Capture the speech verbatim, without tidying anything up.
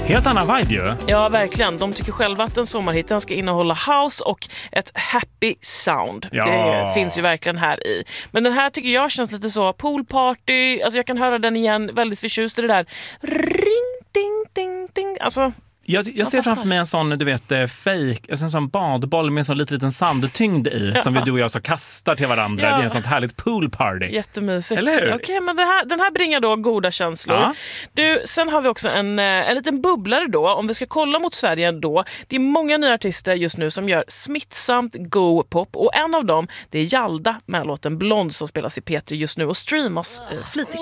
Helt annan vibe ju. Ja, verkligen. De tycker själva att en sommarhit den ska innehålla house och ett happy sound. Ja. Det finns ju verkligen här i. Men den här tycker jag känns lite så poolparty. Alltså jag kan höra den igen, väldigt förtjust i det där. Ring, ding, ding, ding. Alltså... Jag, jag ser framför mig en sån, du vet, fake, en sån badboll med en sån liten, liten sandtyngd i, ja. Som vi, du och jag så kastar till varandra ja. vid en sånt härligt poolparty. Jättemysigt. Eller hur? Okej, men den här, den här bringar då goda känslor. Ja. Du, sen har vi också en, en liten bubblare då, om vi ska kolla mot Sverige då. Det är många nya artister just nu som gör smittsamt go-pop och en av dem, det är Jalda med låten Blond som spelas i P tre just nu och streamas eh, flitigt.